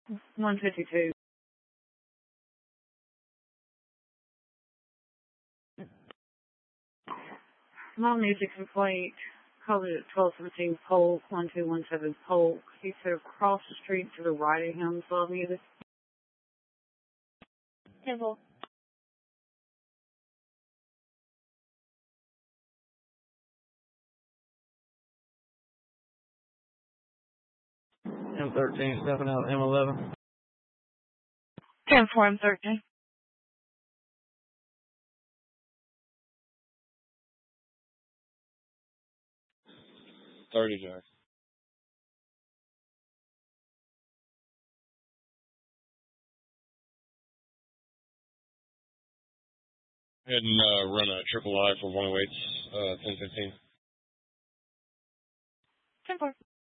152. Small music complaint. Called it at 1217 Polk, 1217 Polk. He said across the street to the right of him, saw music. Temple. M13, stepping out, M11. 10-4, M13. 30, Jack. Go ahead and run a triple I for 108, 1015. 10-4.